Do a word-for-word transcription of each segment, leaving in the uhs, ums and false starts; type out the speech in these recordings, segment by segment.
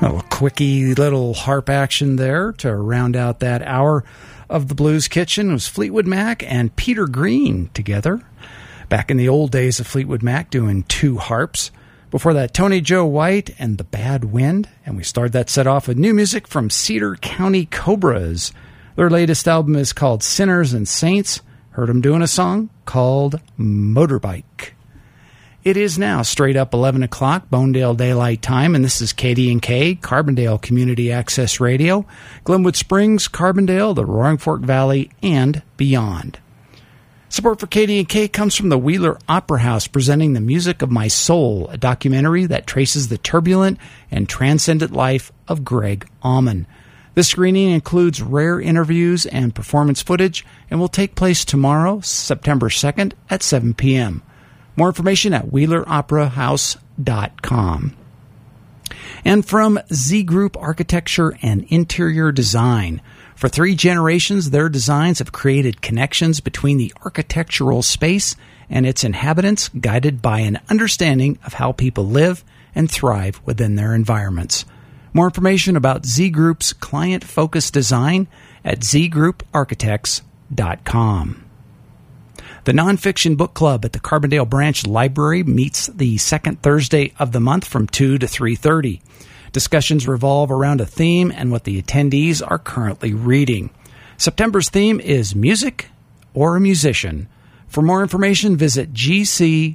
A quickie little harp action there to round out that hour of the Blues Kitchen. It was Fleetwood Mac and Peter Green together. Back in the old days of Fleetwood Mac doing two harps. Before that, Tony Joe White and The Bad Wind. And we started that set off with new music from Cedar County Cobras. Their latest album is called Sinners and Saints. Heard them doing a song called Motorbike. It is now straight up eleven o'clock, Bonedale Daylight Time, and this is K D and K, Carbondale Community Access Radio, Glenwood Springs, Carbondale, the Roaring Fork Valley, and beyond. Support for K D and K comes from the Wheeler Opera House, presenting The Music of My Soul, a documentary that traces the turbulent and transcendent life of Greg Allman. This screening includes rare interviews and performance footage and will take place tomorrow, September second at seven p.m. More information at wheeler opera house dot com. And from Z Group Architecture and Interior Design. For three generations, their designs have created connections between the architectural space and its inhabitants, guided by an understanding of how people live and thrive within their environments. More information about Z Group's client-focused design at z group architects dot com. The Nonfiction Book Club at the Carbondale Branch Library meets the second Thursday of the month from two to three thirty. Discussions revolve around a theme and what the attendees are currently reading. September's theme is Music or a Musician. For more information, visit gcpld.org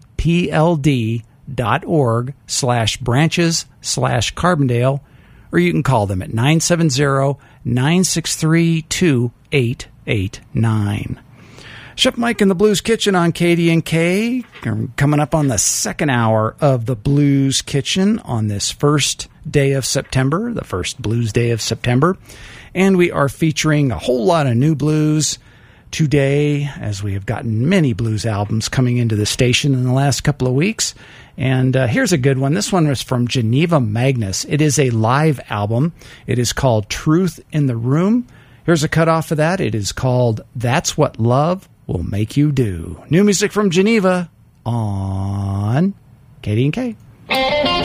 slash branches slash Carbondale, or you can call them at nine seven zero, nine six three, two eight eight nine. Chef Mike in the Blues Kitchen on K D and K. Coming up on the second hour of the Blues Kitchen on this first day of September, the first Blues Day of September. And we are featuring a whole lot of new blues today, as we have gotten many blues albums coming into the station in the last couple of weeks. And uh, here's a good one. This one was from Geneva Magnus. It is a live album. It is called Truth in the Room. Here's a cut off of that. It is called That's What Love Will Make You Do. New music from Geneva on K D and K.